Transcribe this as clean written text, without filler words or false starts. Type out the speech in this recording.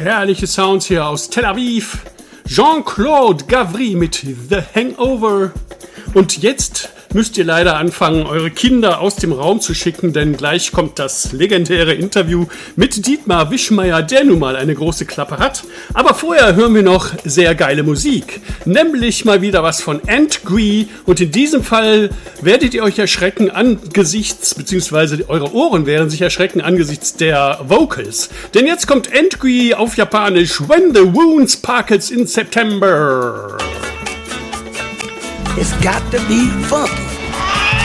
Herrliche Sounds hier aus Tel Aviv. Jean-Claude Gavry mit The Hangover. Und jetzt müsst ihr leider anfangen, eure Kinder aus dem Raum zu schicken, denn gleich kommt das legendäre Interview mit Dietmar Wischmeier, der nun mal eine große Klappe hat. Aber vorher hören wir noch sehr geile Musik, nämlich mal wieder was von Antgree. Und in diesem Fall werdet ihr euch erschrecken angesichts, beziehungsweise eure Ohren werden sich erschrecken angesichts der Vocals. Denn jetzt kommt Antgree auf Japanisch, When the Moon Sparkles in September. It's got to be funky.